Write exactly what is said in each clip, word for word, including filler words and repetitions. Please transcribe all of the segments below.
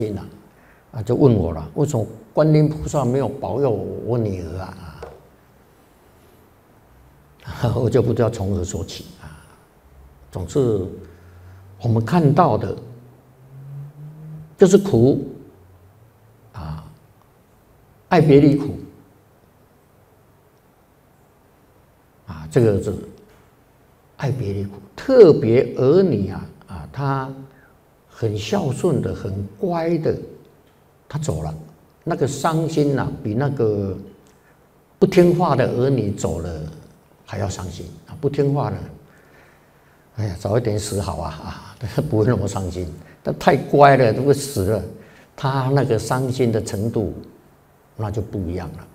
心啊，啊就问我了，为什么观音菩萨没有保佑我女儿啊？我就不知道从何说起啊。总之，我们看到的就是苦啊，爱别离苦啊，这个是爱别离苦。特别儿女啊啊，他很孝顺的，很乖的，他走了，那个伤心呐、啊，比那个不听话的儿女走了还要伤心啊！不听话的，哎呀，早一点死好啊啊，不会那么伤心。但太乖了，如果死了，他那个伤心的程度那就不一样了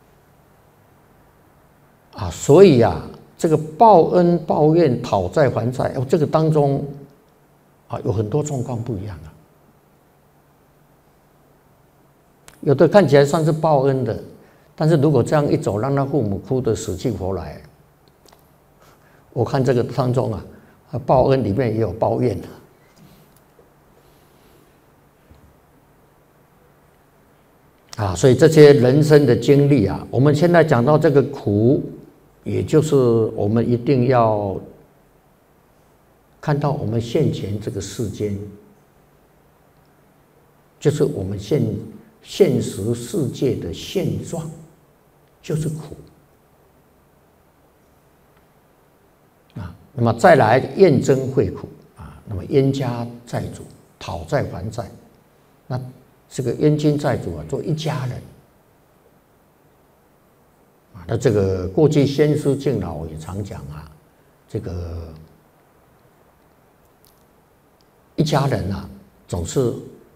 啊！所以啊，这个报恩报怨、讨债还债，哦，这个当中啊，有很多状况不一样啊。有的看起来算是报恩的，但是如果这样一走，让他父母哭得死去活来，我看这个当中啊，报恩里面也有抱怨啊，所以这些人生的经历啊，我们现在讲到这个苦，也就是我们一定要看到我们现前这个世间，就是我们现现实世界的现状，就是苦啊。那么再来验证会苦啊，那么冤家债主讨债还债，那这个冤亲债主啊，做一家人啊。那这个过去先师敬老也常讲啊，这个一家人啊，总是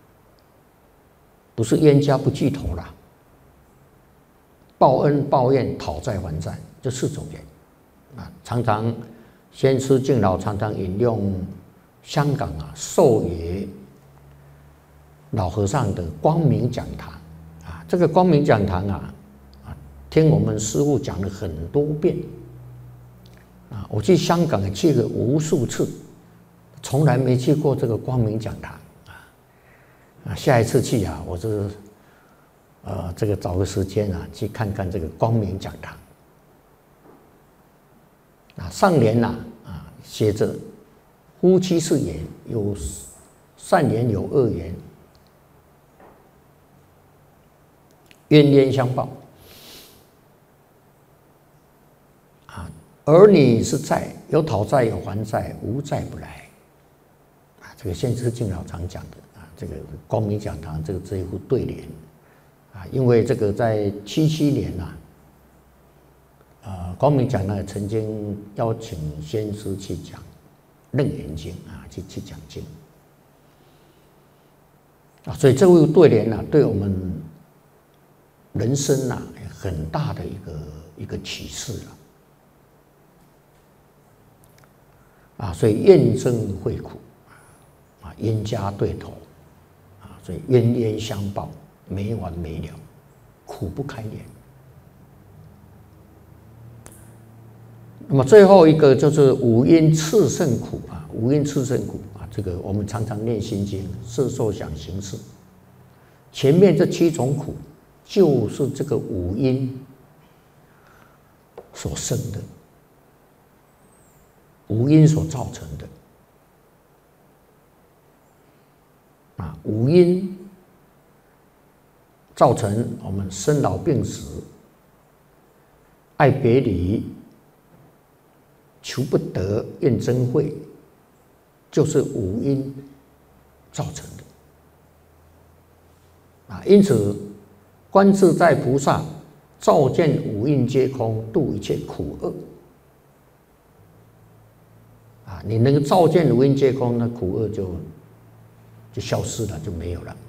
不是冤家不聚头啦，报恩报怨、讨债还债，这四种人啊。常常先师敬老常常引用香港啊寿爷老和尚的光明讲堂啊，这个光明讲堂啊啊，听我们师父讲了很多遍啊。我去香港也去了无数次，从来没去过这个光明讲堂。啊，下一次去啊，我是呃这个找个时间啊，去看看这个光明讲堂。啊，上联呐啊写着夫妻是缘，有善缘有恶缘，冤冤相报。啊，儿女是债，有讨债有还债，无债不来。啊，这个先师敬老常讲的。这个光明讲堂这个这一副对联啊，因为这个在七七年呐、啊，呃，光明讲堂曾经邀请先师去讲《楞严经》啊，去去讲经啊，所以这副对联啊，对我们人生呐、啊、很大的一个一个启示了啊，所以验证会苦啊，冤家对头。所以冤冤相报，没完没了，苦不堪言。那么最后一个就是五阴炽盛苦啊，五阴炽盛苦啊，这个我们常常念心经，色受想行识。前面这七种苦，就是这个五阴所生的，五阴所造成的。啊，五阴造成我们生老病死、爱别离、求不得、怨憎会，就是五阴造成的。啊，因此观自在菩萨照见五蕴皆空，度一切苦厄。啊，你能够照见五蕴皆空，那苦厄就。就消失了，就没有了。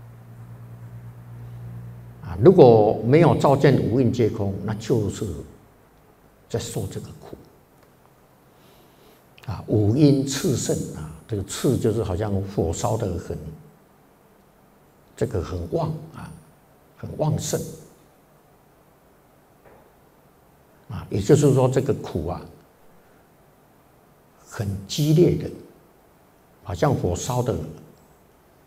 啊，如果没有照见五蕴皆空，那就是在受这个苦。啊，五阴炽盛啊，这个炽就是好像火烧得很，这个很旺啊，很旺盛。啊，也就是说这个苦啊，很激烈的，好像火烧的